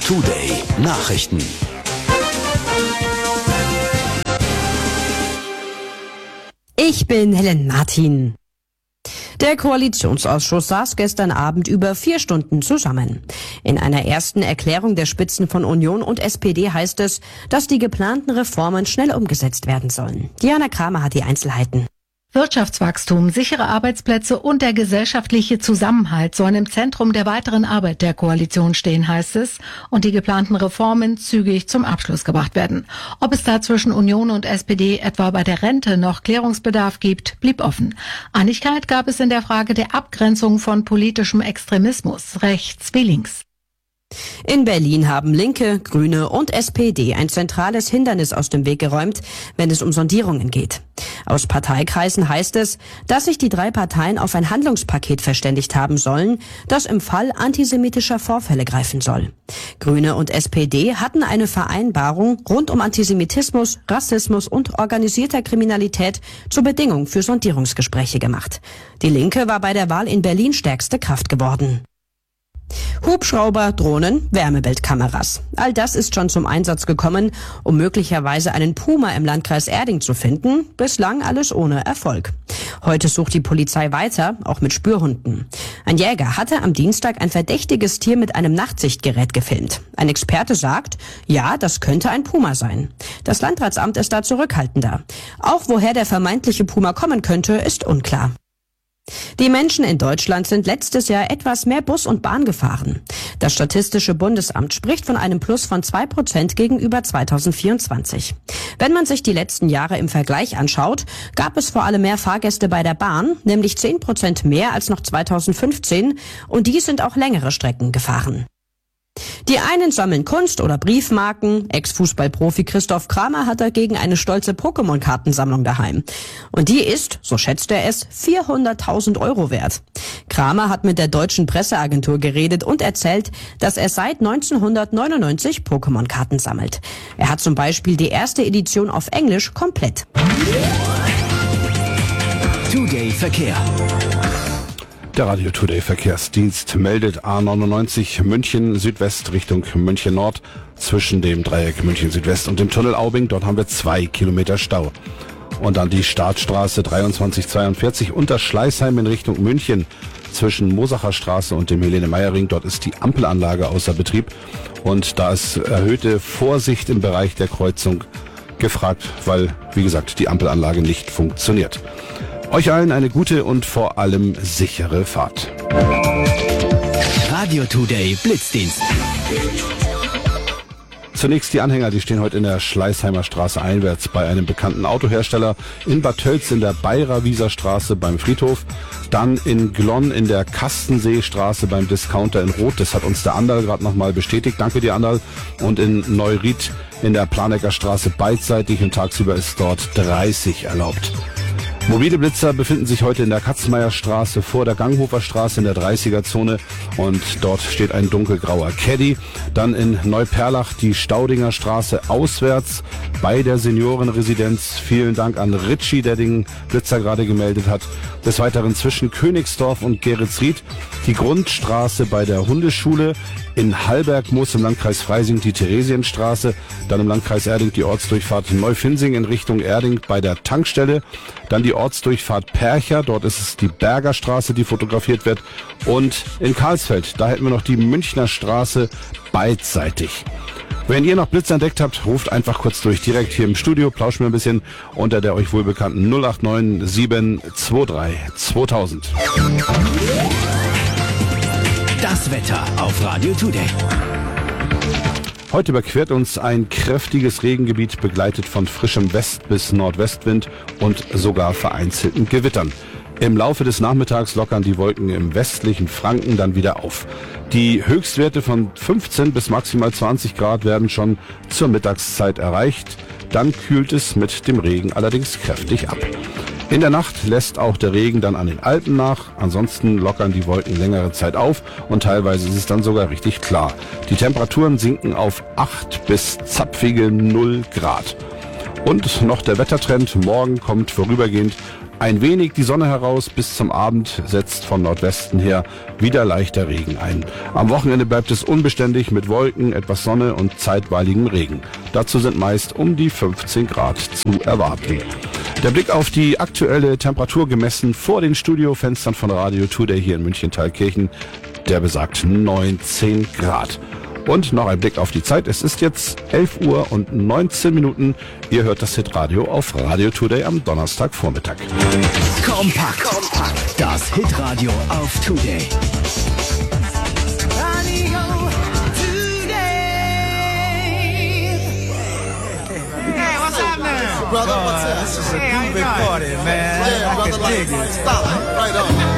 Today Nachrichten. Ich bin Helen Martin. Der Koalitionsausschuss saß gestern Abend über 4 Stunden zusammen. In einer ersten Erklärung der Spitzen von Union und SPD heißt es, dass die geplanten Reformen schnell umgesetzt werden sollen. Diana Kramer hat die Einzelheiten. Wirtschaftswachstum, sichere Arbeitsplätze und der gesellschaftliche Zusammenhalt sollen im Zentrum der weiteren Arbeit der Koalition stehen, heißt es, und die geplanten Reformen zügig zum Abschluss gebracht werden. Ob es da zwischen Union und SPD etwa bei der Rente noch Klärungsbedarf gibt, blieb offen. Einigkeit gab es in der Frage der Abgrenzung von politischem Extremismus, rechts wie links. In Berlin haben Linke, Grüne und SPD ein zentrales Hindernis aus dem Weg geräumt, wenn es um Sondierungen geht. Aus Parteikreisen heißt es, dass sich die 3 Parteien auf ein Handlungspaket verständigt haben sollen, das im Fall antisemitischer Vorfälle greifen soll. Grüne und SPD hatten eine Vereinbarung rund um Antisemitismus, Rassismus und organisierter Kriminalität zur Bedingung für Sondierungsgespräche gemacht. Die Linke war bei der Wahl in Berlin stärkste Kraft geworden. Hubschrauber, Drohnen, Wärmebildkameras. All das ist schon zum Einsatz gekommen, um möglicherweise einen Puma im Landkreis Erding zu finden. Bislang alles ohne Erfolg. Heute sucht die Polizei weiter, auch mit Spürhunden. Ein Jäger hatte am Dienstag ein verdächtiges Tier mit einem Nachtsichtgerät gefilmt. Ein Experte sagt, ja, das könnte ein Puma sein. Das Landratsamt ist da zurückhaltender. Auch woher der vermeintliche Puma kommen könnte, ist unklar. Die Menschen in Deutschland sind letztes Jahr etwas mehr Bus und Bahn gefahren. Das Statistische Bundesamt spricht von einem Plus von 2% gegenüber 2024. Wenn man sich die letzten Jahre im Vergleich anschaut, gab es vor allem mehr Fahrgäste bei der Bahn, nämlich 10% mehr als noch 2015, und die sind auch längere Strecken gefahren. Die einen sammeln Kunst- oder Briefmarken. Ex-Fußballprofi Christoph Kramer hat dagegen eine stolze Pokémon-Kartensammlung daheim. Und die ist, so schätzt er es, 400.000 € wert. Kramer hat mit der deutschen Presseagentur geredet und erzählt, dass er seit 1999 Pokémon-Karten sammelt. Er hat zum Beispiel die erste Edition auf Englisch komplett. Today Verkehr. Der Radio Today Verkehrsdienst meldet A99 München Südwest Richtung München Nord zwischen dem Dreieck München Südwest und dem Tunnel Aubing. Dort haben wir 2 Kilometer Stau. Und dann die Startstraße 2342 unter Schleißheim in Richtung München zwischen Mosacher Straße und dem Helene-Meyer-Ring. Dort ist die Ampelanlage außer Betrieb und da ist erhöhte Vorsicht im Bereich der Kreuzung gefragt, weil, wie gesagt, die Ampelanlage nicht funktioniert. Euch allen eine gute und vor allem sichere Fahrt. Radio Today Blitzdienst. Zunächst die Anhänger, die stehen heute in der Schleißheimer Straße einwärts bei einem bekannten Autohersteller, in Bad Tölz in der Bayrer-Wieser Straße beim Friedhof, dann in Glonn in der Kastenseestraße beim Discounter in Roth, das hat uns der Anderl gerade nochmal bestätigt, danke dir Anderl, und in Neuried in der Planecker Straße beidseitig und tagsüber ist dort 30 erlaubt. Mobile Blitzer befinden sich heute in der Katzmeierstraße vor der Ganghofer Straße in der 30er-Zone und dort steht ein dunkelgrauer Caddy. Dann in Neuperlach die Staudinger Straße auswärts bei der Seniorenresidenz. Vielen Dank an Ritchie, der den Blitzer gerade gemeldet hat. Des Weiteren zwischen Königsdorf und Geretsried die Grundstraße bei der Hundeschule. In Hallbergmoos im Landkreis Freising die Theresienstraße, dann im Landkreis Erding die Ortsdurchfahrt Neufinsing in Richtung Erding bei der Tankstelle, dann die Ortsdurchfahrt Percher, dort ist es die Berger Straße, die fotografiert wird, und in Karlsfeld, da hätten wir noch die Münchner Straße beidseitig. Wenn ihr noch Blitz entdeckt habt, ruft einfach kurz durch, direkt hier im Studio, plauschen wir ein bisschen unter der euch wohlbekannten 089 723 2000. Das Wetter auf Radio Today. Heute überquert uns ein kräftiges Regengebiet, begleitet von frischem West- bis Nordwestwind und sogar vereinzelten Gewittern. Im Laufe des Nachmittags lockern die Wolken im westlichen Franken dann wieder auf. Die Höchstwerte von 15 bis maximal 20 Grad werden schon zur Mittagszeit erreicht. Dann kühlt es mit dem Regen allerdings kräftig ab. In der Nacht lässt auch der Regen dann an den Alpen nach. Ansonsten lockern die Wolken längere Zeit auf und teilweise ist es dann sogar richtig klar. Die Temperaturen sinken auf 8 bis zapfige 0 Grad. Und noch der Wettertrend. Morgen kommt vorübergehend ein wenig die Sonne heraus, bis zum Abend setzt von Nordwesten her wieder leichter Regen ein. Am Wochenende bleibt es unbeständig mit Wolken, etwas Sonne und zeitweiligem Regen. Dazu sind meist um die 15 Grad zu erwarten. Der Blick auf die aktuelle Temperatur gemessen vor den Studiofenstern von Radio Today hier in München-Thalkirchen, der besagt 19 Grad. Und noch ein Blick auf die Zeit. Es ist jetzt 11 Uhr und 19 Minuten. Ihr hört das Hitradio auf Radio Today am Donnerstagvormittag. Kompakt. Das Hitradio auf Today. Brother, what's up? This is a groovy party, man. I can dig it. Stop. Right on.